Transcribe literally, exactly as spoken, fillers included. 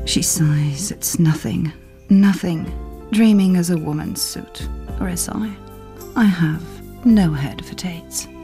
She sighs, it's nothing, nothing. Dreaming as a woman's suit, or as I. I have no head for Tates.